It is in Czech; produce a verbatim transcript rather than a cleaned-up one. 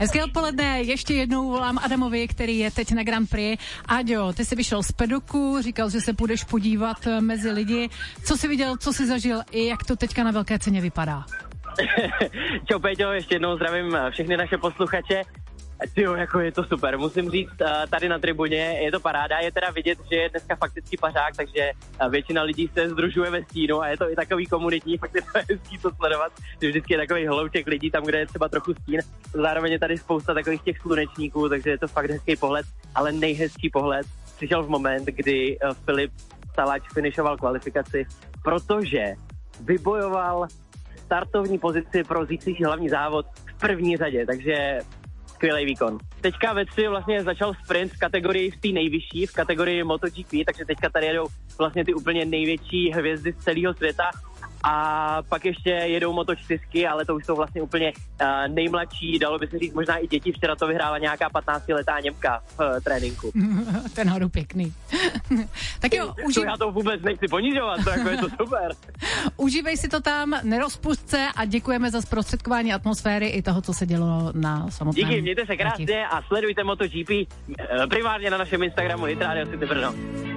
Hezké odpoledne, ještě jednou volám Adamovi, který je teď na Grand Prix. Aďo, ty jsi vyšel z pedoku, říkal, že se půjdeš podívat mezi lidi. Co jsi viděl, co jsi zažil i jak to teďka na velké ceně vypadá? Čau Péťo, ještě jednou zdravím všechny naše posluchače. Tyjo, jako je to super, musím říct, tady na tribuně je to paráda, je teda vidět, že je dneska fakticky pařák, takže většina lidí se združuje ve stínu a je to i takový komunitní, fakt je to hezký to sledovat, že vždycky je takový hlouček lidí tam, kde je třeba trochu stín, zároveň je tady spousta takových těch slunečníků, takže je to fakt hezký pohled, ale nejhezký pohled přišel v moment, kdy Filip Salač finišoval kvalifikaci, protože vybojoval startovní pozici pro zítřejší hlavní závod v první řadě, takže skvělý výkon. Teďka ve tři vlastně začal sprint v kategorii v té nejvyšší, v kategorii MotoGP, takže teďka tady jedou vlastně ty úplně největší hvězdy z celého světa a pak ještě jedou Moto čtyři, ale to už jsou vlastně úplně uh, nejmladší, dalo by se říct možná i děti. Včera to vyhrála nějaká patnáctiletá Němka v uh, tréninku. Ten hodu pěkný. Tak jo, uži... to já to vůbec nechci ponižovat, to jako je to super. Užívej si to tam, nerozpusť se a děkujeme za zprostředkování atmosféry i toho, co se dělo na samotném. Díky, mějte se krásně a sledujte MotoGP primárně na našem Instagramu Hit Radio City Brno.